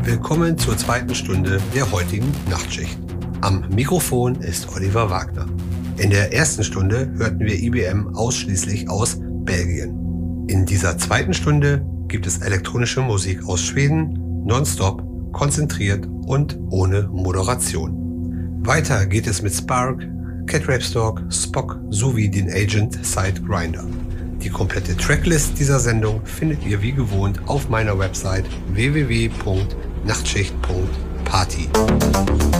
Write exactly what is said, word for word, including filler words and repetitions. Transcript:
Willkommen zur zweiten Stunde der heutigen Nachtschicht. Am Mikrofon ist Oliver Wagner. In der ersten Stunde hörten wir I B M ausschließlich aus Belgien. In dieser zweiten Stunde gibt es elektronische Musik aus Schweden, nonstop, konzentriert und ohne Moderation. Weiter geht es mit Spark, Cat Rapstork, Spock sowie den Agent Sidegrinder. Die komplette Tracklist dieser Sendung findet ihr wie gewohnt auf meiner Website w w w punkt nachtschicht punkt party.